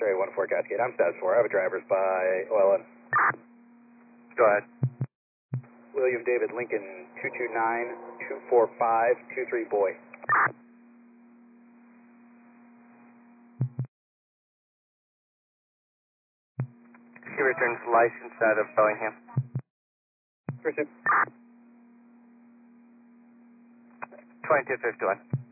X-ray 14 Cascade. I'm status 4. I have a driver's by OLN. Go ahead. William David Lincoln 229-245-23 boy. He returns license out of Bellingham. Received. 2251.